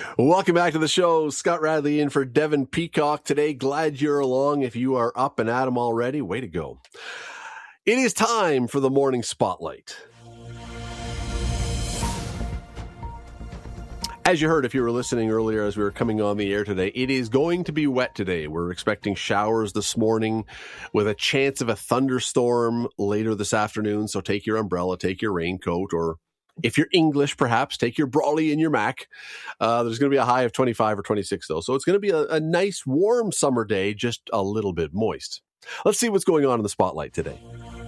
Welcome back to the show. Scott Radley in for Devin Peacock today. Glad you're along. If you are up and at 'em already, way to go. It is time for the morning spotlight. As you heard, if you were listening earlier as we were coming on the air today, it is going to be wet today. We're expecting showers this morning with a chance of a thunderstorm later this afternoon. So take your umbrella, take your raincoat, or if you're English, perhaps take your brolly and your Mac. There's going to be a high of 25 or 26, though. So it's going to be a nice, warm summer day, just a little bit moist. Let's see what's going on in the spotlight today.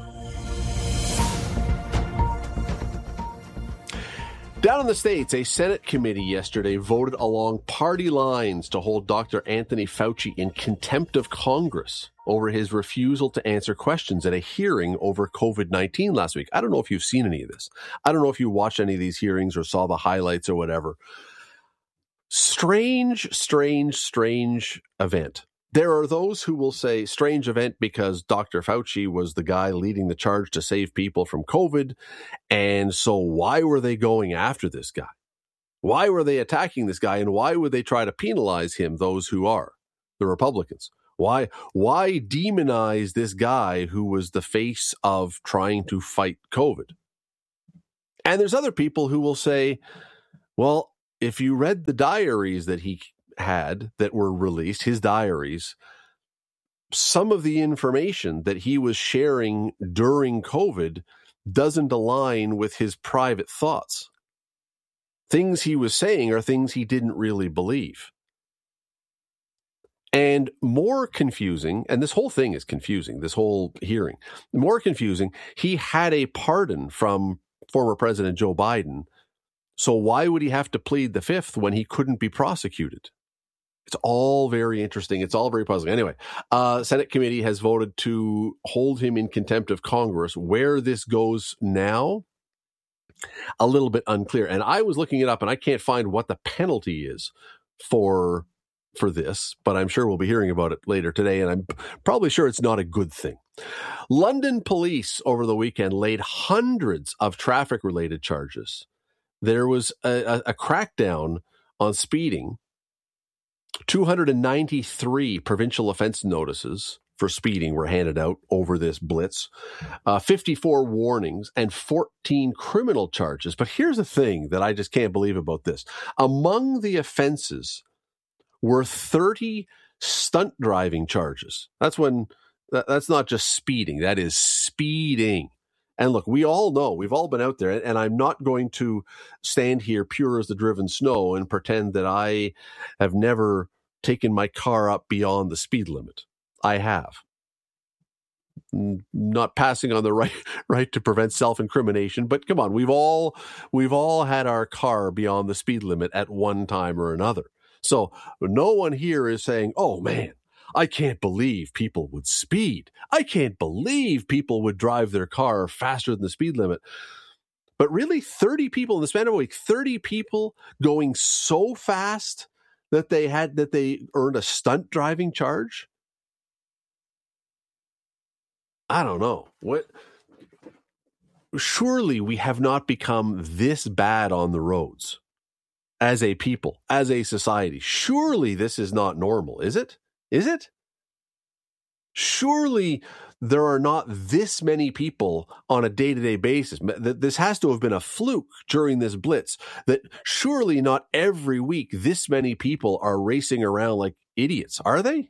Down in the States, a Senate committee yesterday voted along party lines to hold Dr. Anthony Fauci in contempt of Congress over his refusal to answer questions at a hearing over COVID-19 last week. I don't know if you've seen any of this. I don't know if you watched any of these hearings or saw the highlights or whatever. Strange event. There are those who will say strange event because Dr. Fauci was the guy leading the charge to save people from COVID. And so why were they going after this guy? Why were they attacking this guy? And why would they try to penalize him, those who are the Republicans? Why demonize this guy who was the face of trying to fight COVID? And there's other people who will say, well, if you read the diaries that he had that were released, his diaries, some of the information that he was sharing during COVID doesn't align with his private thoughts. Things he was saying are things he didn't really believe. And more confusing, and this whole thing is confusing, this whole hearing, more confusing, he had a pardon from former President Joe Biden. So why would he have to plead the fifth when he couldn't be prosecuted? It's all very interesting. It's all very puzzling. Anyway, Senate committee has voted to hold him in contempt of Congress. Where this goes now, a little bit unclear. And I was looking it up, and I can't find what the penalty is for this, but I'm sure we'll be hearing about it later today, and I'm probably sure it's not a good thing. London police over the weekend laid hundreds of traffic-related charges. There was a crackdown on speeding. 293 provincial offense notices for speeding were handed out over this blitz, 54 warnings, and 14 criminal charges. But here's the thing that I just can't believe about this. Among the offenses were 30 stunt driving charges. That's not just speeding. That is speeding. And look, we all know, we've all been out there, and I'm not going to stand here pure as the driven snow and pretend that I have never taken my car up beyond the speed limit. I have. Not passing on the right to prevent self-incrimination, but come on, we've all had our car beyond the speed limit at one time or another. So no one here is saying, oh man, I can't believe people would speed. I can't believe people would drive their car faster than the speed limit. But really, 30 people in the span of a week, 30 people going so fast that they earned a stunt driving charge? I don't know. Surely we have not become this bad on the roads as a people, as a society. Surely this is not normal, is it? Is it? Surely there are not this many people on a day-to-day basis. This has to have been a fluke during this blitz, that surely not every week this many people are racing around like idiots, are they?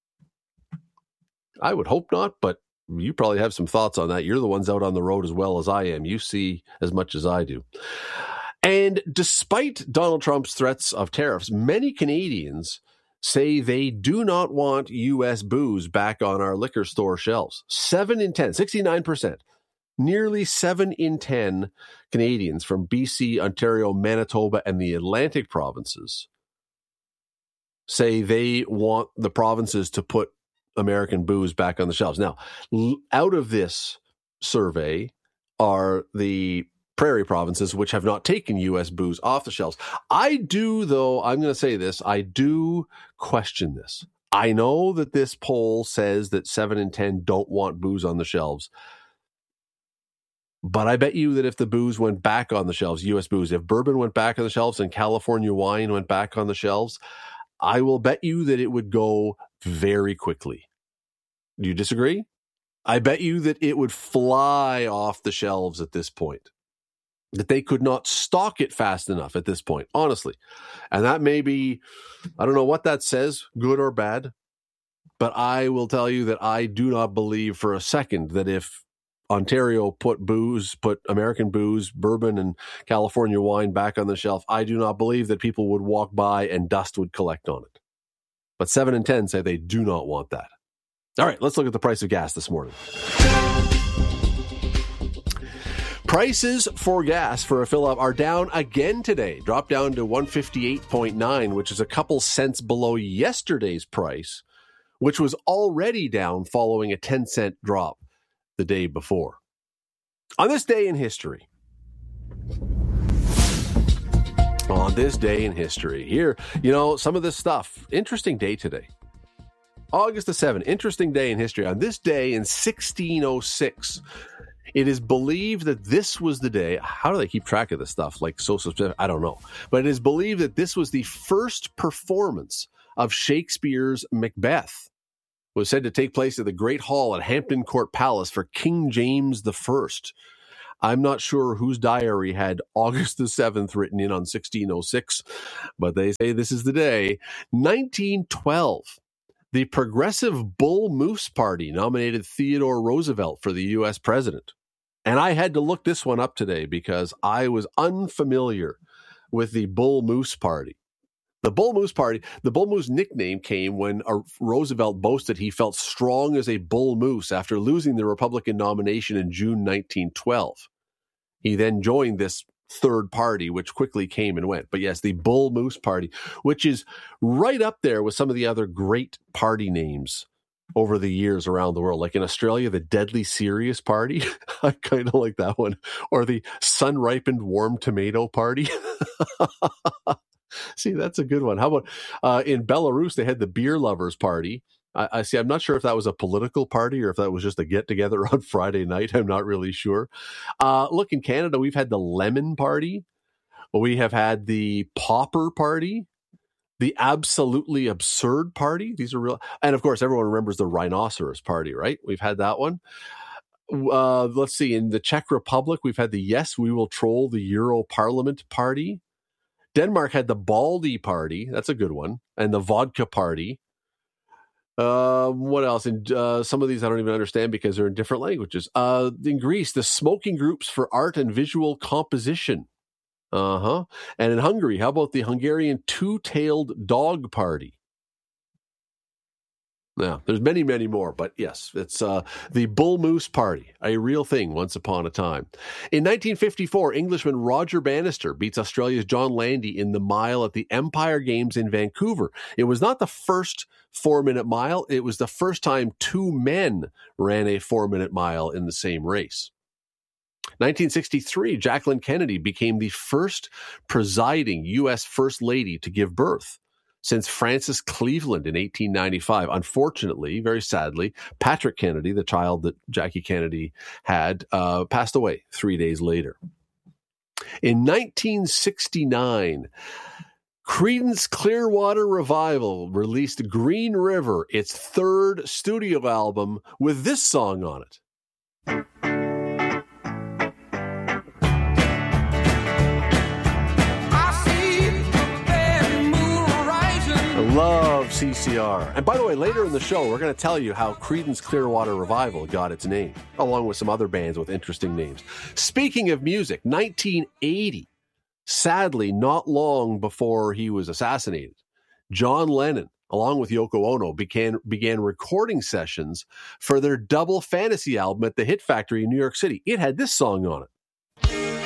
I would hope not, but you probably have some thoughts on that. You're the ones out on the road as well as I am. You see as much as I do. And despite Donald Trump's threats of tariffs, many Canadians say they do not want U.S. booze back on our liquor store shelves. 7 in 10, 69%, nearly 7 in 10 Canadians from BC, Ontario, Manitoba, and the Atlantic provinces say they want the provinces to put American booze back on the shelves. Now, out of this survey are the prairie provinces, which have not taken U.S. booze off the shelves. I do, though, I'm going to say this, I do question this. I know that this poll says that 7 in 10 don't want booze on the shelves. But I bet you that if the booze went back on the shelves, U.S. booze, if bourbon went back on the shelves and California wine went back on the shelves, I will bet you that it would go very quickly. Do you disagree? I bet you that it would fly off the shelves at this point. That they could not stock it fast enough at this point, honestly. And that may be, I don't know what that says, good or bad, but I will tell you that I do not believe for a second that if Ontario put American booze, bourbon, and California wine back on the shelf, I do not believe that people would walk by and dust would collect on it. But 7 in 10 say they do not want that. All right, let's look at the price of gas this morning. Prices for gas for a fill-up are down again today, dropped down to 158.9, which is a couple cents below yesterday's price, which was already down following a 10-cent drop the day before. On this day in history, here, some of this stuff, interesting day today. August the 7th, interesting day in history. On this day in 1606, it is believed that this was the day. How do they keep track of this stuff? Like so specific? I don't know. But it is believed that this was the first performance of Shakespeare's Macbeth. It was said to take place at the Great Hall at Hampton Court Palace for King James I. I'm not sure whose diary had August the 7th written in on 1606, but they say this is the day. 1912. The Progressive Bull Moose Party nominated Theodore Roosevelt for the U.S. president. And I had to look this one up today because I was unfamiliar with the Bull Moose Party. The Bull Moose Party, the Bull Moose nickname came when Roosevelt boasted he felt strong as a bull moose after losing the Republican nomination in June 1912. He then joined this third party, which quickly came and went. But yes, the Bull Moose Party, which is right up there with some of the other great party names over the years around the world. Like in Australia, the Deadly Serious Party. I kind of like that one. Or the Sun-Ripened Warm Tomato Party. See, that's a good one. How about in Belarus, they had the Beer Lovers Party. I see. I'm not sure if that was a political party or if that was just a get-together on Friday night. I'm not really sure. Look, in Canada, we've had the Lemon Party. We have had the Pauper Party, the Absolutely Absurd Party. These are real. And, of course, everyone remembers the Rhinoceros Party, right? We've had that one. Let's see. In the Czech Republic, we've had the Yes, We Will Troll the Euro Parliament Party. Denmark had the Baldy Party. That's a good one. And the Vodka Party. What else? And some of these I don't even understand because they're in different languages. In Greece, the Smoking Groups for Art and Visual Composition. And in Hungary, how about the Hungarian Two-Tailed Dog Party? Now, there's many, many more, but yes, it's the Bull Moose Party, a real thing once upon a time. In 1954, Englishman Roger Bannister beats Australia's John Landy in the mile at the Empire Games in Vancouver. It was not the first 4-minute mile. It was the first time two men ran a 4-minute mile in the same race. 1963, Jacqueline Kennedy became the first presiding U.S. First Lady to give birth since Frances Cleveland in 1895. Unfortunately, very sadly, Patrick Kennedy, the child that Jackie Kennedy had, passed away 3 days later. In 1969, Creedence Clearwater Revival released Green River, its third studio album, with this song on it. Love CCR. And by the way, later in the show, we're going to tell you how Creedence Clearwater Revival got its name, along with some other bands with interesting names. Speaking of music, 1980, sadly, not long before he was assassinated, John Lennon, along with Yoko Ono, began recording sessions for their double fantasy album at the Hit Factory in New York City. It had this song on it.